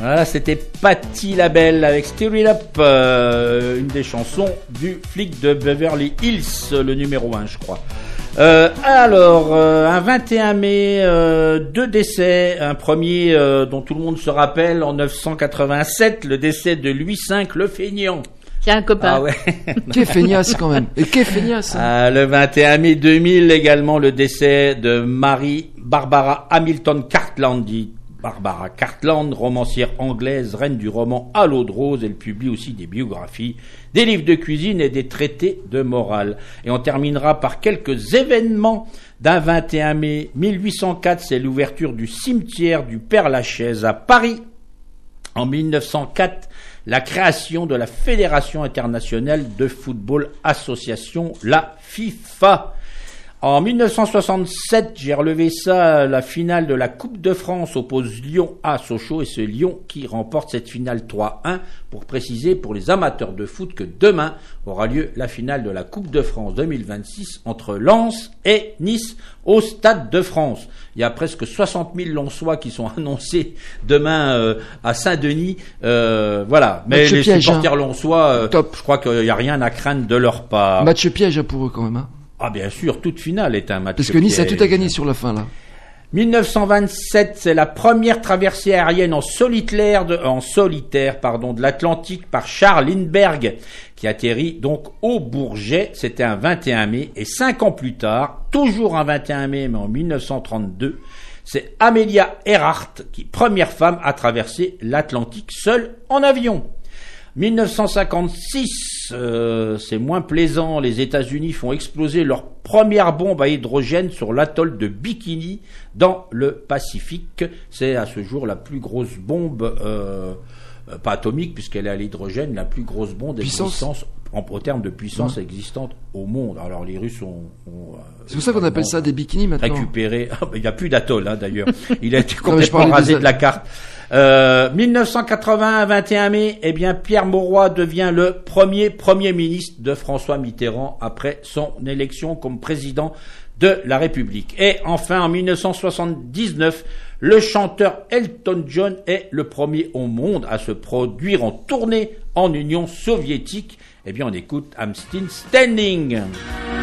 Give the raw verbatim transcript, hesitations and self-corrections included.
Voilà, c'était Patti LaBelle avec Stir It Up, euh, une des chansons du flic de Beverly Hills, le numéro un, je crois. Euh, alors, euh, un vingt et un mai, euh, deux décès. Un premier euh, dont tout le monde se rappelle, en neuf cent quatre-vingt-sept, le décès de Louis cinq, le feignant. Qui a un copain. Ah ouais. Qu'est feignasse quand même. Et qu'est feignasse. Ah, le vingt et un mai deux mille, également le décès de Mary Barbara Hamilton Cartland, dit Barbara Cartland, romancière anglaise, reine du roman à l'eau de rose. Elle publie aussi des biographies, des livres de cuisine et des traités de morale. Et on terminera par quelques événements d'un vingt et un mai mille huit cent quatre, c'est l'ouverture du cimetière du Père-Lachaise à Paris. En mille neuf cent quatre, la création de la Fédération internationale de football association, la FIFA. En mille neuf cent soixante-sept, j'ai relevé ça, la finale de la Coupe de France oppose Lyon à Sochaux, et c'est Lyon qui remporte cette finale trois un. Pour préciser pour les amateurs de foot que demain aura lieu la finale de la Coupe de France deux mille vingt-six entre Lens et Nice au Stade de France. Il y a presque soixante mille Lensois qui sont annoncés demain euh, à Saint-Denis. Euh, voilà, mais Match les piège, supporters hein. lensois, euh, Top. je crois qu'il n'y a rien à craindre de leur part. Match piège pour eux quand même. Hein. Ah bien sûr, toute finale est un match Parce que Nice piège. a tout à gagner sur la fin là. mille neuf cent vingt-sept, c'est la première traversée aérienne en solitaire de, en solitaire, pardon, de l'Atlantique par Charles Lindbergh, qui atterrit donc au Bourget. C'était un vingt et un mai. Et cinq ans plus tard, toujours un vingt et un mai, mais en mille neuf cent trente-deux, c'est Amelia Earhart qui, première femme à traverser l'Atlantique seule en avion. mille neuf cent cinquante-six, euh, c'est moins plaisant, les États-Unis font exploser leur première bombe à hydrogène sur l'atoll de Bikini dans le Pacifique. C'est à ce jour la plus grosse bombe, euh, euh, pas atomique puisqu'elle est à l'hydrogène, la plus grosse bombe existante en, au terme de puissance ouais. existante au monde. Alors les Russes ont... ont euh, C'est pour ça qu'on appelle ça des bikinis maintenant. Récupéré, il n'y a plus d'atoll hein, d'ailleurs, il a été Non, complètement rasé des... de la carte. Euh, mille neuf cent quatre-vingts, vingt et un mai, eh bien, Pierre Mauroy devient le premier Premier ministre de François Mitterrand après son élection comme président de la République. Et enfin, en mille neuf cent soixante-dix-neuf, le chanteur Elton John est le premier au monde à se produire en tournée en Union soviétique. Eh bien, on écoute I'm Still Standing.